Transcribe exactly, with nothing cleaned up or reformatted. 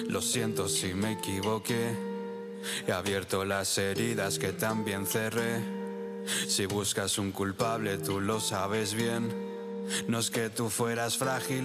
Lo siento si me equivoqué. He abierto las heridas que también cerré. Si buscas un culpable, tú lo sabes bien. No es que tú fueras frágil.